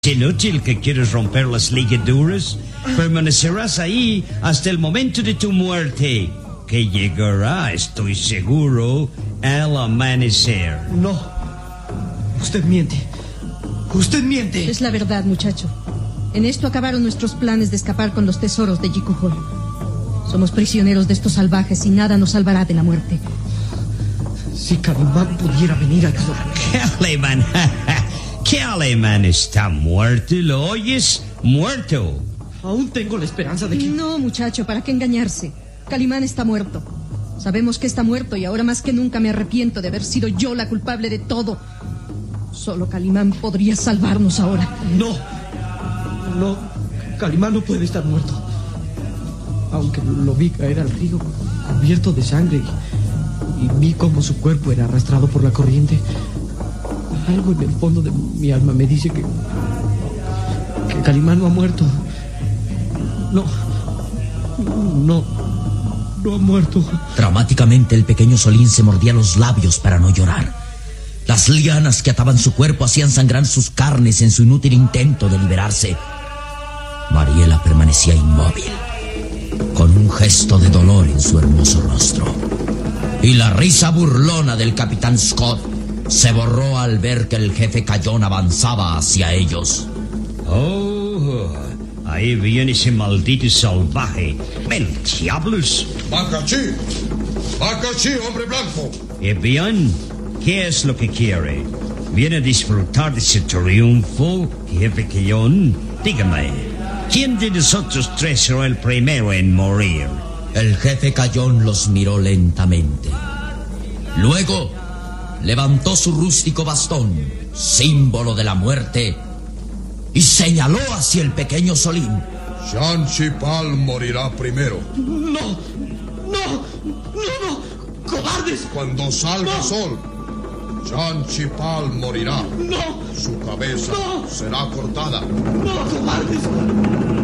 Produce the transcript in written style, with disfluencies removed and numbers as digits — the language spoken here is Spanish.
Inútil que quieres romper las ligaduras. Permanecerás ahí hasta el momento de tu muerte, que llegará, estoy seguro, al amanecer. No. Usted miente. Usted miente. Es la verdad, muchacho. En esto acabaron nuestros planes de escapar con los tesoros de Jikuhol. Somos prisioneros de estos salvajes y nada nos salvará de la muerte. Si Calimán pudiera venir a ayudarme. ¿Qué alemán? ¿Qué alemán está muerto? ¿Lo oyes? Muerto. Aún tengo la esperanza de que... No, muchacho, ¿para qué engañarse? Calimán está muerto. Sabemos que está muerto y ahora más que nunca me arrepiento de haber sido yo la culpable de todo. Solo Calimán podría salvarnos ahora. No. No. Calimán no puede estar muerto. Aunque lo vi caer al río, cubierto de sangre, y vi cómo su cuerpo era arrastrado por la corriente. Algo en el fondo de mi alma me dice que Calimán no ha muerto. No ha muerto. Dramáticamente el pequeño Solín se mordía los labios para no llorar. Las lianas que ataban su cuerpo hacían sangrar sus carnes en su inútil intento de liberarse. Mariela permanecía inmóvil, con un gesto de dolor en su hermoso rostro. Y la risa burlona del capitán Scott se borró al ver que el jefe Cayón avanzaba hacia ellos. Oh, ahí viene ese maldito salvaje. ¡El diablos! ¡Bacachí! ¡Bacachí, hombre blanco! ¿Y bien? ¿Qué es lo que quiere? ¿Viene a disfrutar de su triunfo, jefe Cayón? Dígame, ¿quién de nosotros tres será el primero en morir? El jefe Cayón los miró lentamente. Luego levantó su rústico bastón, símbolo de la muerte, y señaló hacia el pequeño Solín. Jean Chipal morirá primero. No. ¡Cobardes! Cuando salga el sol, Jean Chipal morirá. No. Su cabeza será cortada. No, cobardes.